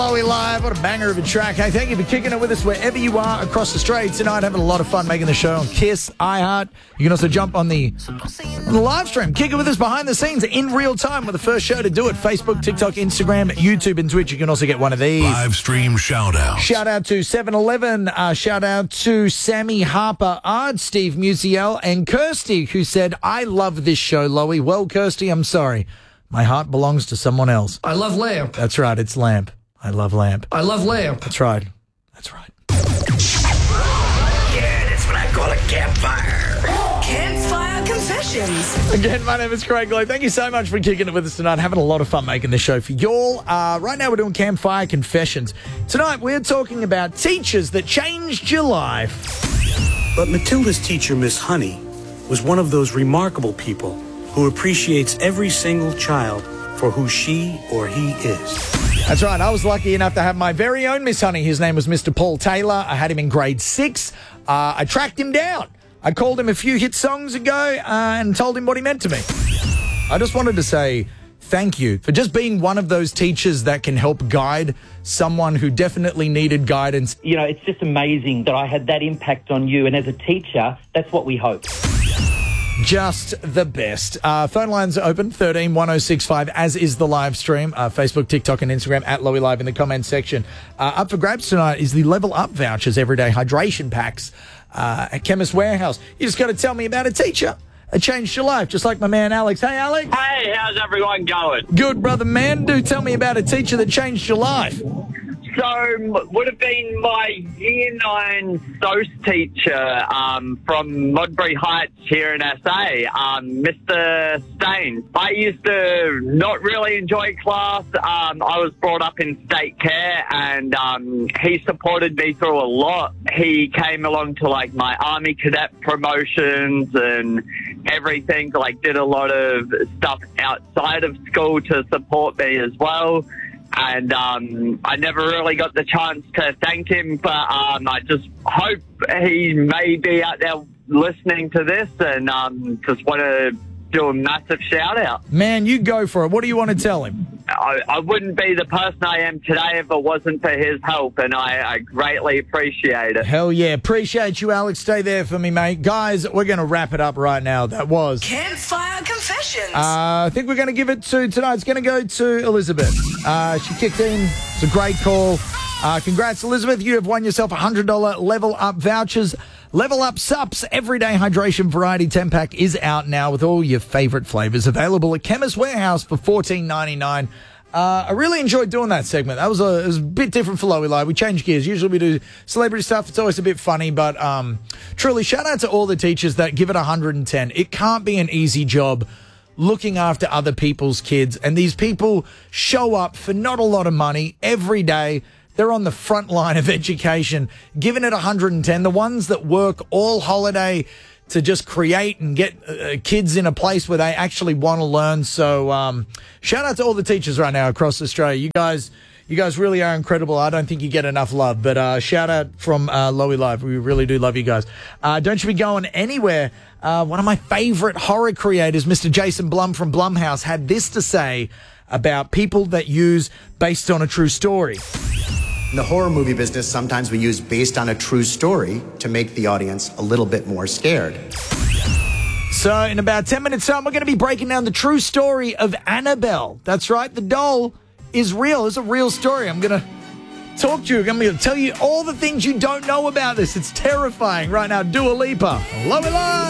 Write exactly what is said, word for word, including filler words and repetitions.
Chloe Live, what a banger of a track. Hey, thank you for kicking it with us wherever you are across Australia tonight. Having a lot of fun making the show on Kiss, iHeart. You can also jump on the, on the live stream. Kick it with us behind the scenes in real time. We're the first show to do it. Facebook, TikTok, Instagram, YouTube, and Twitch. You can also get one of these. Live stream shout out. Shout out to seven eleven. Uh, shout out to Sammy Harper, Ard, Steve Musiel, and Kirsty, who said, I love this show, Loey. Well, Kirsty, I'm sorry. My heart belongs to someone else. I love Lamp. That's right. It's Lamp. I love Lamp. I love Lamp. That's right. That's right. Yeah, that's what I call a campfire. Campfire Confessions. Again, my name is Craig Lowe. Thank you so much for kicking it with us tonight. Having a lot of fun making this show for y'all. Uh, right now we're doing Campfire Confessions. Tonight we're talking about teachers that changed your life. But Matilda's teacher, Miss Honey, was one of those remarkable people who appreciates every single child for who she or he is. That's right. I was lucky enough to have my very own Miss Honey. His name was Mister Paul Taylor. I had him in grade six. Uh, I tracked him down. I called him a few hit songs ago uh, and told him what he meant to me. I just wanted to say thank you for just being one of those teachers that can help guide someone who definitely needed guidance. You know, it's just amazing that I had that impact on you. And as a teacher, that's what we hope. Just the best. Uh, phone lines are open, thirteen one oh six five, as is the live stream. Uh, Facebook, TikTok, and Instagram, at Loey Live in the comments section. Uh, up for grabs tonight is the Level Up vouchers, everyday hydration packs uh, at Chemist Warehouse. You just got to tell me about a teacher. It changed your life, just like my man Alex. Hey, Alex. Hey, how's everyone going? Good, brother, man. Do tell me about a teacher that changed your life. So, would have been my year nine S O S teacher um, from Modbury Heights here in S A, um, Mister Stain. I used to not really enjoy class. Um, I was brought up in state care, and um, he supported me through a lot. He came along to like my Army cadet promotions and everything. Like, did a lot of stuff outside of school to support me as well. And um, I never really got the chance to thank him, but um, I just hope he may be out there listening to this, and um, just want to do a massive shout out. Man, you go for it. What do you want to tell him? I, I wouldn't be the person I am today if it wasn't for his help, and I, I greatly appreciate it. Hell yeah. Appreciate you, Alex. Stay there for me, mate. Guys, we're going to wrap it up right now. That was Campfire Confessions. Uh, I think we're going to give it to tonight. It's going to go to Elizabeth. Uh, she kicked in. It's a great call. Uh, congrats, Elizabeth. You have won yourself one hundred dollars Level Up vouchers. Level Up Sups Everyday Hydration Variety ten pack is out now with all your favourite flavours available at Chemist Warehouse for fourteen ninety-nine. Uh, I really enjoyed doing that segment. That was a, it was a bit different for Loey Live. We change gears. Usually we do celebrity stuff. It's always a bit funny, but um, truly, shout out to all the teachers that give it one hundred ten. It can't be an easy job looking after other people's kids, and these people show up for not a lot of money every day. They're on the front line of education, giving it one hundred ten. The ones that work all holiday to just create and get uh, kids in a place where they actually want to learn. So um, shout out to all the teachers right now across Australia. You guys you guys really are incredible. I don't think you get enough love. But uh, shout out from uh, Loey Live. We really do love you guys. Uh, don't you be going anywhere. Uh, one of my favourite horror creators, Mister Jason Blum from Blumhouse, had this to say about people that use based on a true story. In the horror movie business, sometimes we use based on a true story to make the audience a little bit more scared. So in about ten minutes time, we're going to be breaking down the true story of Annabelle. That's right, the doll is real. It's a real story. I'm going to talk to you. I'm going to tell you all the things you don't know about this. It's terrifying right now. Dua Lipa. Loey Live.